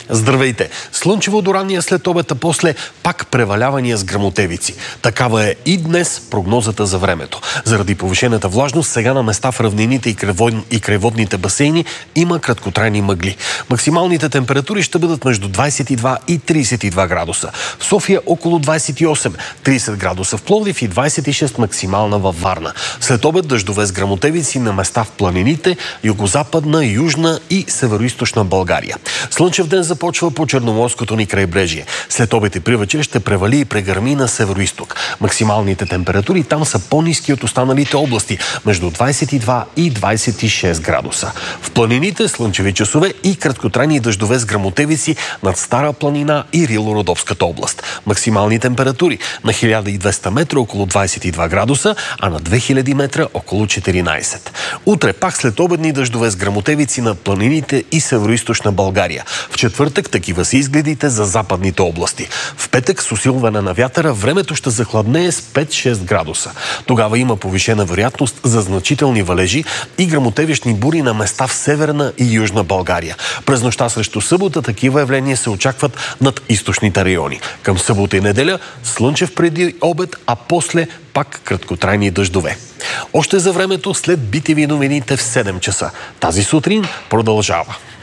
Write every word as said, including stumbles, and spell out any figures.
Здравейте! Слънчево до ранния след обед, а после пак превалявания с гръмотевици. Такава е и днес прогнозата за времето. Заради повишената влажност, сега на места в равнините и крайводните басейни има краткотрайни мъгли. Максималните температури ще бъдат между двадесет и два и тридесет и два градуса. В София около двадесет и осем, тридесет градуса в Пловдив и двадесет и шест максимална във Варна. След обед дъждове с гръмотевици на места в планините, югозападна, южна и североизточна България. Слънчев ден започва по Черноморското ни крайбрежие. След обед и привечер ще превали и прегърми на североизток. Максималните температури там са по-ниски от останалите области, между двадесет и два и двадесет и шест градуса. В планините слънчеви часове и краткотрайни дъждове с гръмотевици над Стара планина и Рило-Родопската област. Максимални температури на хиляда и двеста метра около двадесет и два градуса, а на две хиляди метра около четиринадесет. Утре пак след обедни дъждове с гръмотевици на планините и североизточна България. В четвъртък такива са изгледите за западните области. В петък с усилване на вятъра времето ще захладнее с пет-шест градуса. Тогава има повишена вероятност за значителни валежи и гръмотевични бури на места в северна и южна България. През нощта срещу събота такива явления се очакват над източните райони. Към събота и неделя слънчев преди обед, а после пак краткотрайни дъждове. Още за времето след би ти ви новините в седем часа. Тази сутрин продължава.